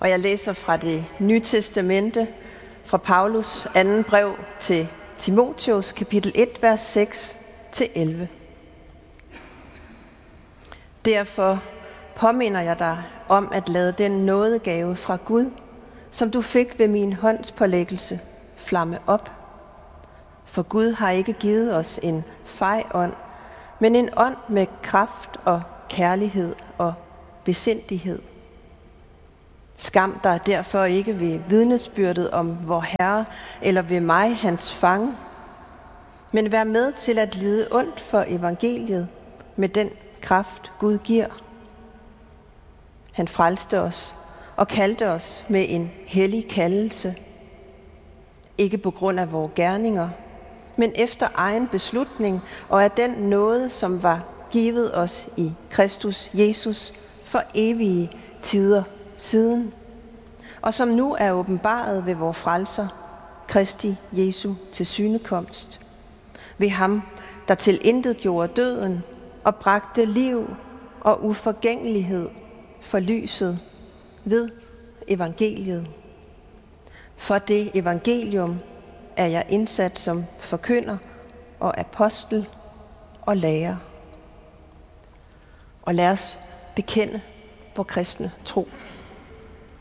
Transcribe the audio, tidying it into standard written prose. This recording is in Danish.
Og jeg læser fra det Nye Testamente, fra Paulus anden brev til Timotheus, kapitel 1, vers 6-11. Derfor påminder jeg dig om at lade den nådegave fra Gud, som du fik ved min håndspålæggelse, flamme op. For Gud har ikke givet os en fej ånd, men en ånd med kraft og kærlighed og besindighed. Skam dig derfor ikke ved vidnesbyrdet om vor Herre eller ved mig, hans fange, men vær med til at lide ondt for evangeliet med den kraft, Gud giver. Han frelste os og kaldte os med en hellig kaldelse, ikke på grund af vores gerninger, men efter egen beslutning og af den nåde, som var givet os i Kristus Jesus for evige tider siden, og som nu er åbenbaret ved vor frelser, Kristi Jesu tilsynekomst. Ved ham, der tilintetgjorde døden og bragte liv og uforgængelighed for lyset ved evangeliet. For det evangelium er jeg indsat som forkynder og apostel og lærer. Og lad os bekende vor kristne tro.